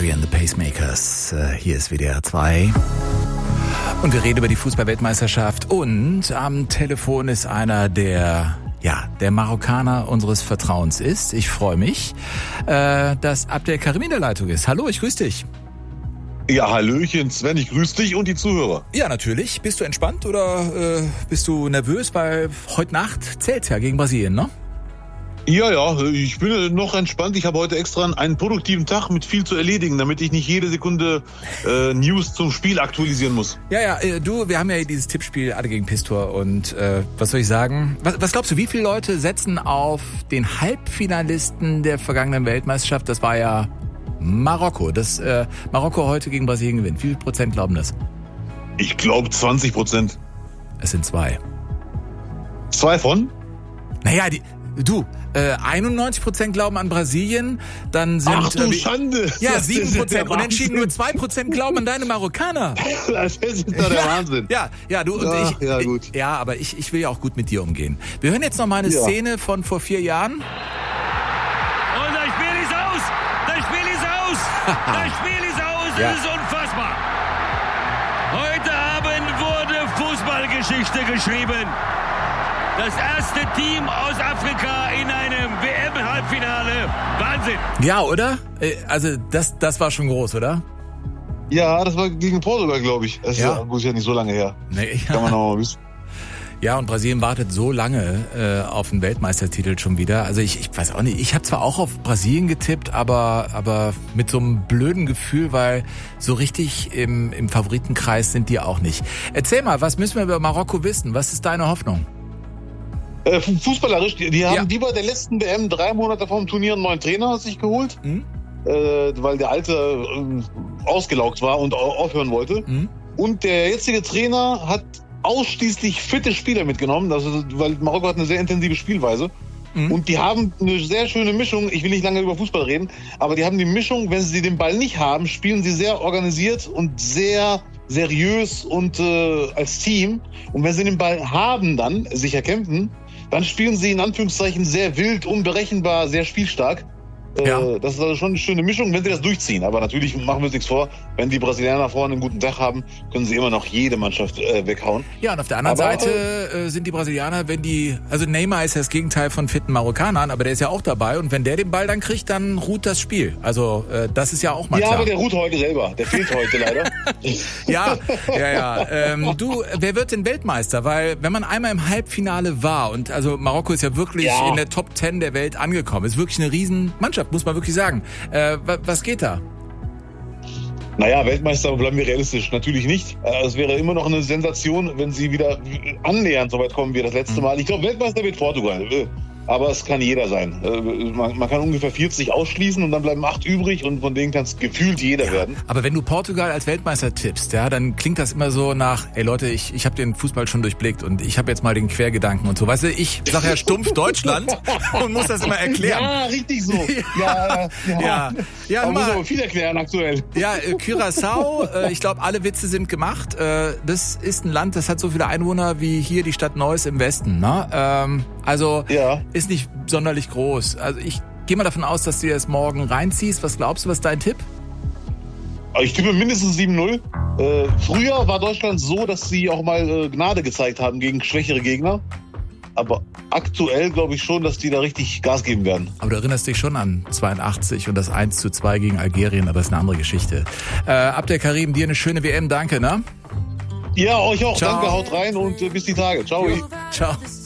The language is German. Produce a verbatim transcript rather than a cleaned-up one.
Gary and the Pacemakers. Hier ist W D R zwei. Und wir reden über die Fußball-Weltmeisterschaft. Und am Telefon ist einer, der, ja, der Marokkaner unseres Vertrauens ist. Ich freue mich, äh, dass Abdelkarim in der Leitung ist. Hallo, ich grüße dich. Ja, hallöchen Sven, ich grüße dich und die Zuhörer. Ja, natürlich. Bist du entspannt oder äh, bist du nervös? Weil heute Nacht zählt's ja gegen Brasilien, ne? Ja, ja, ich bin noch entspannt. Ich habe heute extra einen produktiven Tag mit viel zu erledigen, damit ich nicht jede Sekunde äh, News zum Spiel aktualisieren muss. Ja, ja, äh, du, wir haben ja dieses Tippspiel Ade gegen Pistor und äh, was soll ich sagen? Was, was glaubst du, wie viele Leute setzen auf den Halbfinalisten der vergangenen Weltmeisterschaft? Das war ja Marokko. Das äh, Marokko heute gegen Brasilien gewinnt. Wie viel Prozent glauben das? Ich glaube zwanzig Prozent. Es sind zwei. Zwei von? Naja, die, du, äh, einundneunzig Prozent glauben an Brasilien, dann sind... Ach du äh, Schande! Ja, das sieben Prozent. Unentschieden nur zwei Prozent glauben an deine Marokkaner. Das ist doch der ja, Wahnsinn. Ja, ja, du und ja, ich, ja, gut. ich. Ja, aber ich, ich will ja auch gut mit dir umgehen. Wir hören jetzt noch mal eine ja. Szene von vor vier Jahren. Und das Spiel ist aus! Das Spiel ist aus! Das Spiel ist aus! Ja. Es ist unfassbar! Heute Abend wurde Fußballgeschichte geschrieben. Das erste Team aus Afrika in einem W M-Halbfinale. Wahnsinn! Ja, oder? Also das, das war schon groß, oder? Ja, das war gegen Portugal, glaube ich. Das ist Ja. ja, gut, ist ja nicht so lange her. Nee, ja. Kann man noch mal wissen. Ja, und Brasilien wartet so lange äh, auf den Weltmeistertitel schon wieder. Also ich, ich weiß auch nicht, ich habe zwar auch auf Brasilien getippt, aber aber mit so einem blöden Gefühl, weil so richtig im, im Favoritenkreis sind die auch nicht. Erzähl mal, was müssen wir über Marokko wissen? Was ist deine Hoffnung? Äh, fußballerisch, die, die haben Ja. wie bei der letzten W M drei Monate vor dem Turnier einen neuen Trainer sich geholt, Hm? äh, weil der alte äh, ausgelaugt war und au- aufhören wollte. Hm? Und der jetzige Trainer hat ausschließlich fitte Spieler mitgenommen, also, weil Marokko hat eine sehr intensive Spielweise. Mhm. Und die haben eine sehr schöne Mischung. Ich will nicht lange über Fußball reden, aber die haben die Mischung, wenn sie den Ball nicht haben, spielen sie sehr organisiert und sehr seriös und äh, als Team. Und wenn sie den Ball haben, dann sich erkämpfen, dann spielen sie in Anführungszeichen sehr wild, unberechenbar, sehr spielstark. Äh, Ja. Das ist also schon eine schöne Mischung, wenn sie das durchziehen. Aber natürlich machen wir uns nichts vor. Wenn die Brasilianer vorne einen guten Tag haben, können sie immer noch jede Mannschaft äh, weghauen. Ja, und auf der anderen Aber, Seite äh, sind die Brasilianer, wenn die, also Neymar ist ja das Gegenteil von fitten Marokkanern, aber der ist ja auch dabei und wenn der den Ball dann kriegt, dann ruht das Spiel. Also äh, das ist ja auch mal Ja, klar. aber der ruht heute selber. Der fehlt heute leider. Ja, ja, ja. Ähm, du, wer wird denn Weltmeister? Weil wenn man einmal im Halbfinale war und also Marokko ist ja wirklich Ja. in der Top Ten der Welt angekommen, ist wirklich eine riesen Mannschaft, muss man wirklich sagen. Äh, wa- was geht da? Naja, Weltmeister bleiben wir realistisch. Natürlich nicht. Äh, Es wäre immer noch eine Sensation, wenn sie wieder annähernd so weit kommen wie das letzte Mal. Ich glaube, Weltmeister wird Portugal. Äh, Aber es kann jeder sein. Äh, Man man kann ungefähr vierzig ausschließen und dann bleiben acht übrig und von denen kann es gefühlt jeder werden. Aber wenn du Portugal als Weltmeister tippst, ja, dann klingt das immer so nach, ey Leute, ich, ich habe den Fußball schon durchblickt und ich habe jetzt mal den Quergedanken und so. Weißt du, ich sag ja stumpf Deutschland und muss das immer erklären. Ja, richtig so. Ja, ja. Ja, ja, Man muss mal, aber viel erklären aktuell. ja äh, Curaçao, äh, ich glaube, alle Witze sind gemacht. Äh, das ist ein Land, das hat so viele Einwohner wie hier die Stadt Neuss im Westen. Ne? Ähm, also Ja. ist nicht sonderlich groß. Also ich gehe mal davon aus, dass du dir das morgen reinziehst. Was glaubst du, was ist dein Tipp? Ich tippe mindestens sieben null. Äh, früher war Deutschland so, dass sie auch mal äh, Gnade gezeigt haben gegen schwächere Gegner. Aber aktuell glaube ich schon, dass die da richtig Gas geben werden. Aber du erinnerst dich schon an zweiundachtzig und das eins zu zwei gegen Algerien, aber das ist eine andere Geschichte. Äh, Abdelkarim, dir eine schöne W M, danke, ne? Ja, euch auch. Ciao. Danke, haut rein und äh, bis die Tage. Ciao. Ciao.